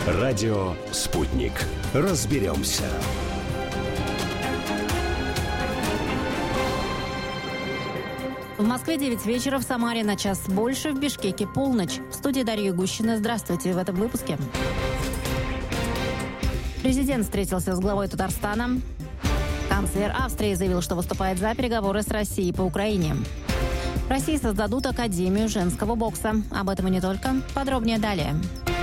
Радио «Спутник». Разберемся. В Москве 9 вечера, в Самаре на час больше, в Бишкеке полночь. В студии Дарья Гущина. Здравствуйте в этом выпуске. Президент встретился с главой Татарстана. Канцлер Австрии заявил, что выступает за переговоры с Россией по Украине. В России создадут Академию женского бокса. Об этом и не только. Подробнее далее.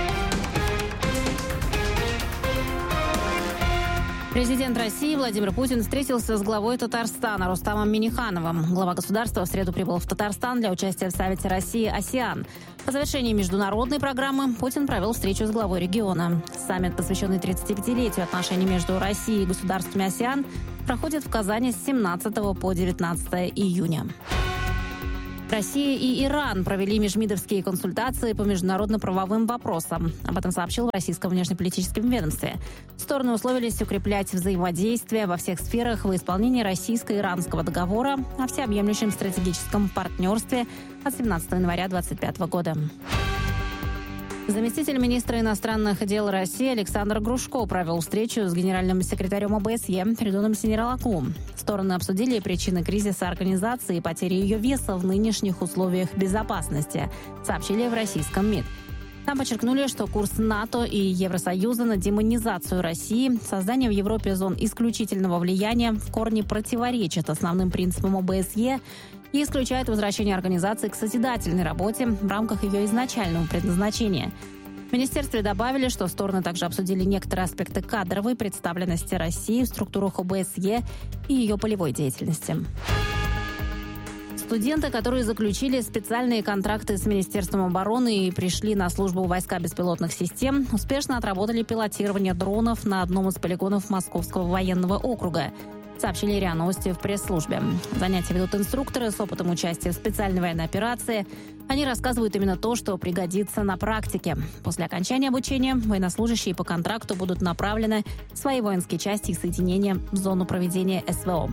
Президент России Владимир Путин встретился с главой Татарстана Рустамом Миннихановым. Глава государства в среду прибыл в Татарстан для участия в саммите России-АСЕАН. По завершении международной программы Путин провел встречу с главой региона. Саммит, посвященный 35-летию отношений между Россией и государствами АСЕАН, проходит в Казани с 17 по 19 июня. Россия и Иран провели межмидовские консультации по международно-правовым вопросам. Об этом сообщил в российском внешнеполитическом ведомстве. Стороны условились укреплять взаимодействие во всех сферах в исполнении российско-иранского договора о всеобъемлющем стратегическом партнерстве от 17 января 2025 года. Заместитель министра иностранных дел России Александр Грушко провел встречу с генеральным секретарем ОБСЕ Феридуном Синералаку. Стороны обсудили причины кризиса организации и потери ее веса в нынешних условиях безопасности, сообщили в российском МИД. Там подчеркнули, что курс НАТО и Евросоюза на демонизацию России, создание в Европе зон исключительного влияния в корне противоречит основным принципам ОБСЕ и исключает возвращение организации к созидательной работе в рамках ее изначального предназначения. В министерстве добавили, что стороны также обсудили некоторые аспекты кадровой представленности России в структурах ОБСЕ и ее полевой деятельности. Студенты, которые заключили специальные контракты с Министерством обороны и пришли на службу в войска беспилотных систем, успешно отработали пилотирование дронов на одном из полигонов Московского военного округа, сообщили РИА Новости в пресс-службе. Занятия ведут инструкторы с опытом участия в специальной военной операции. Они рассказывают именно то, что пригодится на практике. После окончания обучения военнослужащие по контракту будут направлены в свои воинские части и соединения в зону проведения СВО.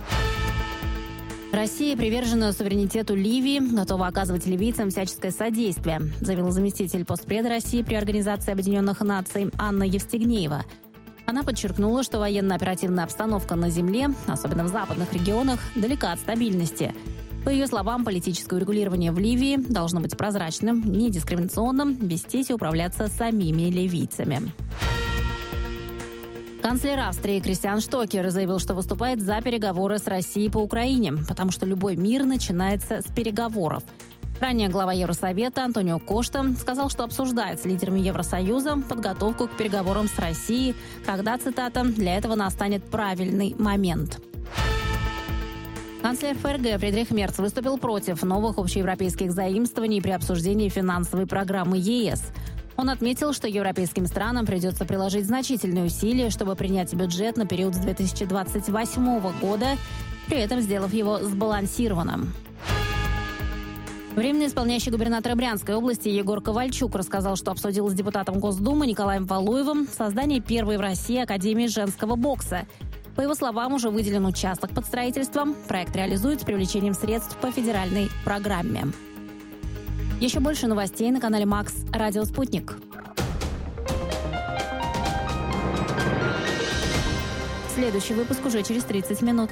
Россия привержена суверенитету Ливии, готова оказывать ливийцам всяческое содействие, заявил заместитель постпреда России при Организации Объединенных Наций Анна Евстигнеева. Она подчеркнула, что военно-оперативная обстановка на земле, особенно в западных регионах, далека от стабильности. По ее словам, политическое урегулирование в Ливии должно быть прозрачным, недискриминационным, вестись и управляться самими ливийцами. Канцлер Австрии Кристиан Штокер заявил, что выступает за переговоры с Россией по Украине, потому что любой мир начинается с переговоров. Ранее глава Евросовета Антонио Кошта сказал, что обсуждает с лидерами Евросоюза подготовку к переговорам с Россией, когда, цитата, «для этого настанет правильный момент». Канцлер ФРГ Фридрих Мерц выступил против новых общеевропейских заимствований при обсуждении финансовой программы ЕС. Он отметил, что европейским странам придется приложить значительные усилия, чтобы принять бюджет на период с 2028 года, при этом сделав его сбалансированным. Временно исполняющий губернатора Брянской области Егор Ковальчук рассказал, что обсудил с депутатом Госдумы Николаем Валуевым создание первой в России Академии женского бокса. По его словам, уже выделен участок под строительством. Проект реализуют с привлечением средств по федеральной программе. Еще больше новостей на канале Макс Радио Спутник. Следующий выпуск уже через 30 минут.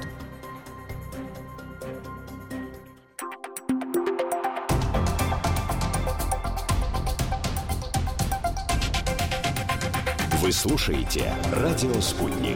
Вы слушаете «Радио Спутник».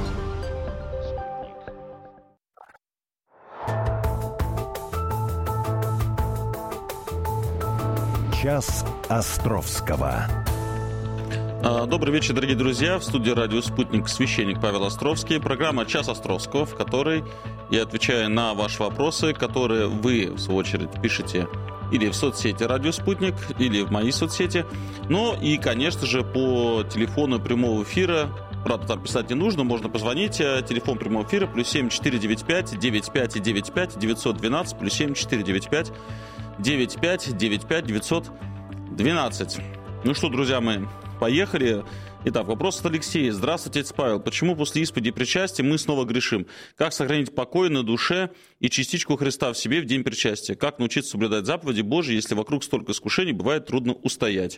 Час Островского. Добрый вечер, дорогие друзья. В студии «Радио Спутник» священник Павел Островский. Программа «Час Островского», в которой я отвечаю на ваши вопросы, которые вы, в свою очередь, пишете или в соцсети «Радио Спутник», или в моей соцсети. Ну и, конечно же, по телефону прямого эфира. Правда, там писать не нужно, можно позвонить. Телефон прямого эфира +7 495 95 95 912 +7 495 95 95 912. Ну что, друзья мои, поехали. Итак, вопрос от Алексея. Здравствуйте, отец Павел. Почему после исповеди и причастия мы снова грешим? Как сохранить покой на душе и частичку Христа в себе в день причастия? Как научиться соблюдать заповеди Божьи, если вокруг столько искушений, бывает трудно устоять?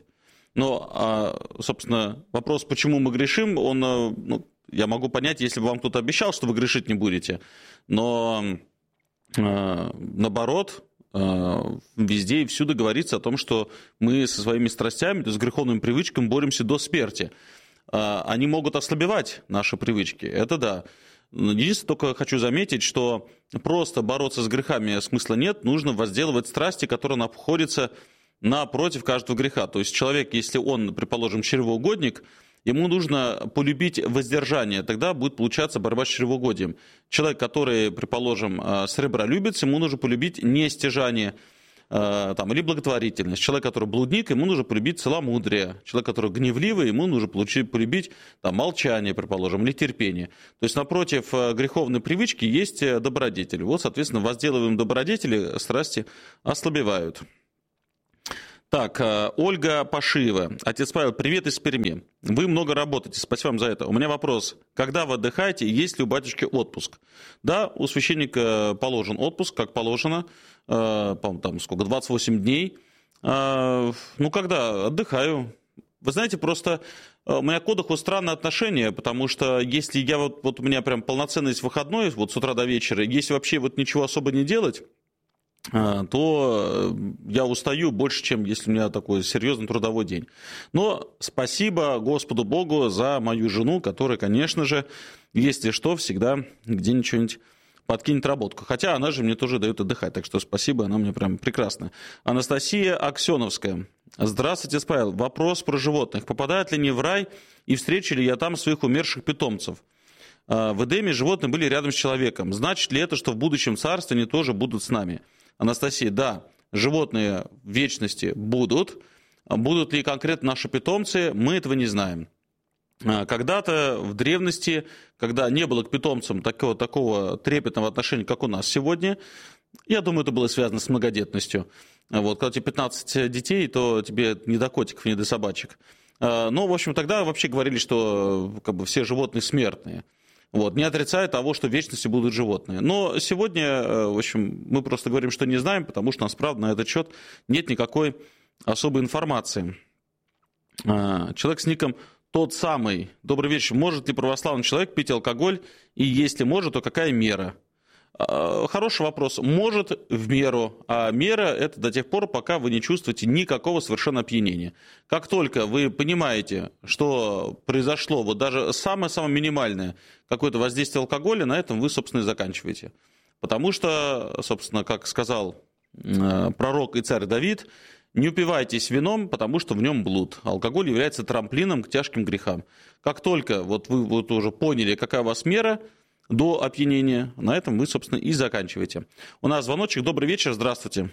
Но, собственно, вопрос, почему мы грешим, он, я могу понять, если бы вам кто-то обещал, что вы грешить не будете. Но, наоборот, везде и всюду говорится о том, что мы со своими страстями, то есть с греховными привычками боремся до смерти. Они могут ослабевать, наши привычки, это да. Единственное, только хочу заметить, что просто бороться с грехами смысла нет, нужно возделывать страсти, которые находятся напротив каждого греха. То есть человек, если он, предположим, чревоугодник, ему нужно полюбить воздержание, тогда будет получаться борьба с чревоугодием. Человек, который, предположим, сребролюбец, ему нужно полюбить нестяжание или благотворительность. Человек, который блудник, ему нужно полюбить целомудрие. Человек, который гневливый, ему нужно полюбить молчание, предположим, или терпение. То есть напротив греховной привычки есть добродетель. Вот, соответственно, возделываем добродетели, страсти ослабевают. Так, Ольга Пашиева. Отец Павел, привет из Перми. Вы много работаете, спасибо вам за это. У меня вопрос. Когда вы отдыхаете, есть ли у батюшки отпуск? Да, у священника положен отпуск, как положено, по-моему, 28 дней. Когда? Отдыхаю. Вы знаете, просто у меня к отдыху странное отношение, потому что если я вот у меня прям полноценный есть выходной, вот с утра до вечера, если вообще вот ничего особо не делать, то я устаю больше, чем если у меня такой серьезный трудовой день. Но спасибо Господу Богу за мою жену, которая, конечно же, если что, всегда где-нибудь что-нибудь подкинет работку. Хотя она же мне тоже дает отдыхать, так что спасибо, она мне прям прекрасная. Анастасия Аксеновская. Здравствуйте, Павел. Вопрос про животных. Попадают ли они в рай и встречу ли я там своих умерших питомцев? В Эдеме животные были рядом с человеком. Значит ли это, что в будущем царстве они тоже будут с нами? Анастасия, да, животные в вечности будут. Будут ли конкретно наши питомцы, мы этого не знаем. Когда-то в древности, когда не было к питомцам такого трепетного отношения, как у нас сегодня, я думаю, это было связано с многодетностью. Вот, когда у тебя 15 детей, то тебе не до котиков, не до собачек. Но, в общем, тогда вообще говорили, что все животные смертные. Вот, не отрицая того, что в вечности будут животные. Но сегодня, в общем, мы просто говорим, что не знаем, потому что у нас, правда, на этот счет нет никакой особой информации. Человек с ником тот самый. Добрый вечер. Может ли православный человек пить алкоголь? И если может, то какая мера? Хороший вопрос. Может в меру, а мера это до тех пор, пока вы не чувствуете никакого совершенно опьянения. Как только вы понимаете, что произошло, вот даже самое-самое минимальное какое-то воздействие алкоголя, на этом вы, собственно, и заканчиваете. Потому что, собственно, как сказал пророк и царь Давид, не упивайтесь вином, потому что в нем блуд. Алкоголь является трамплином к тяжким грехам. Как только вот вы уже поняли, какая у вас мера, до опьянения. На этом вы, собственно, и заканчиваете. У нас звоночек. Добрый вечер. Здравствуйте.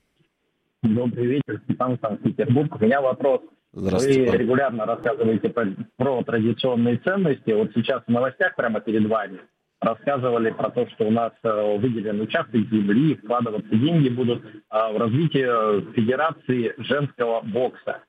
Добрый вечер. Степан, Санкт-Петербург. У меня вопрос. Вы регулярно рассказываете про традиционные ценности. Вот сейчас в новостях прямо перед вами рассказывали про то, что у нас выделен участок земли, вкладываться деньги будут в развитие Федерации женского бокса.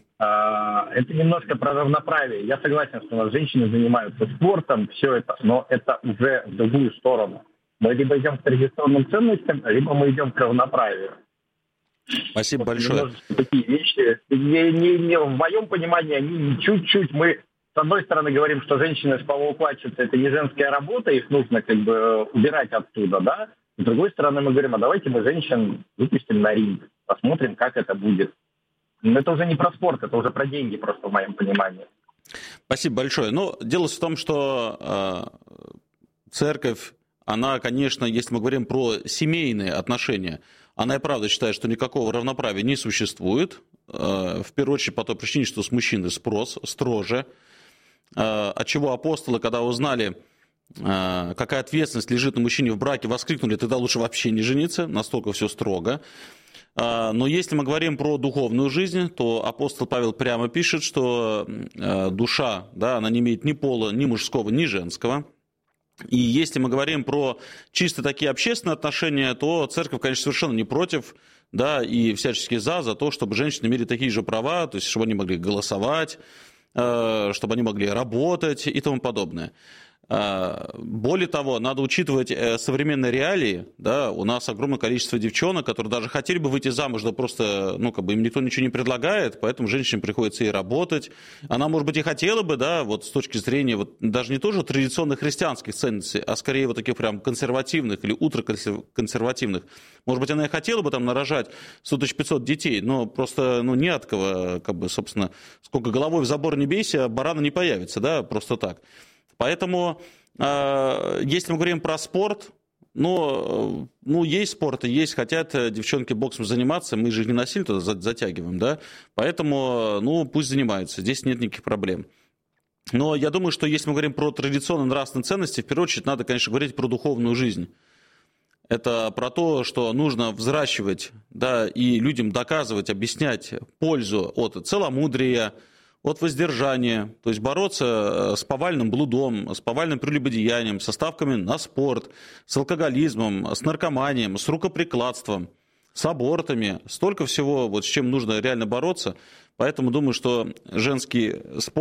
Это немножко про равноправие. Я согласен, что у нас женщины занимаются спортом, все это, но это уже в другую сторону. Мы либо идем к традиционным ценностям, либо мы идем к равноправию. Спасибо большое. Такие вещи, в моем понимании, они чуть-чуть мы... С одной стороны, говорим, что женщины с полуукладчицы – это не женская работа, их нужно убирать оттуда, да? С другой стороны, мы говорим, а давайте мы женщин выпустим на ринг, посмотрим, как это будет. Но это уже не про спорт, это уже про деньги просто в моем понимании. Спасибо большое. Но дело в том, что церковь, она, конечно, если мы говорим про семейные отношения, она и правда считает, что никакого равноправия не существует. В первую очередь по той причине, что с мужчины спрос строже. Отчего апостолы, когда узнали, какая ответственность лежит на мужчине в браке, воскликнули, тогда лучше вообще не жениться, настолько все строго. Но если мы говорим про духовную жизнь, то апостол Павел прямо пишет, что душа, да, она не имеет ни пола, ни мужского, ни женского. И если мы говорим про чисто такие общественные отношения, то церковь, конечно, совершенно не против, да, и всячески за то, чтобы женщины имели такие же права, то есть чтобы они могли голосовать, чтобы они могли работать и тому подобное. Более того, надо учитывать современные реалии. Да? У нас огромное количество девчонок, которые даже хотели бы выйти замуж, да просто им никто ничего не предлагает, поэтому женщине приходится и работать. Она, может быть, и хотела бы, да, вот с точки зрения даже не тоже традиционных христианских ценностей, а скорее вот таких прям консервативных или ультраконсервативных. Может быть, она и хотела бы там нарожать 100 500 детей, но просто не от кого, собственно, сколько головой в забор не бейся, барана не появится, да, просто так. Поэтому, если мы говорим про спорт, есть спорт и есть, хотят девчонки боксом заниматься, мы же их не насильно туда затягиваем, да, поэтому, пусть занимаются, здесь нет никаких проблем. Но я думаю, что если мы говорим про традиционные нравственные ценности, в первую очередь надо, конечно, говорить про духовную жизнь. Это про то, что нужно взращивать, да, и людям доказывать, объяснять пользу от целомудрия, от воздержания, то есть бороться с повальным блудом, с повальным прелюбодеянием, со ставками на спорт, с алкоголизмом, с наркоманией, с рукоприкладством, с абортами. Столько всего, с чем нужно реально бороться. Поэтому думаю, что женский спорт